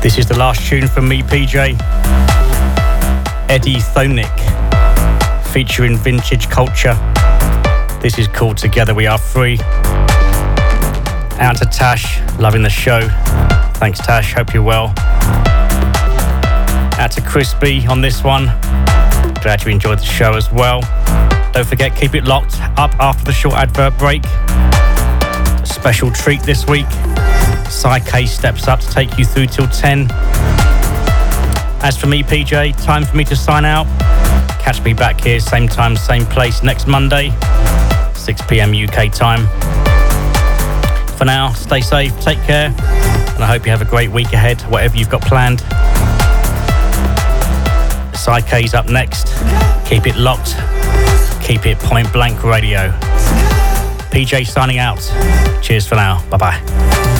This is the last tune from me, PJ. Eddie Thonick, featuring Vintage Culture. This is called Together We Are Free. Out to Tash, loving the show. Thanks, Tash, hope you're well. Out to Crispy on this one. Glad you enjoyed the show as well. Don't forget, keep it locked up after the short advert break. A special treat this week. Psyche steps up to take you through till 10. As for me, PJ, time for me to sign out. Catch me back here, same time, same place, next Monday, 6 p.m. UK time. For now, stay safe, take care, and I hope you have a great week ahead, whatever you've got planned. Psyche's up next. Keep it locked. Keep it Point Blank Radio. PJ signing out. Cheers for now. Bye-bye.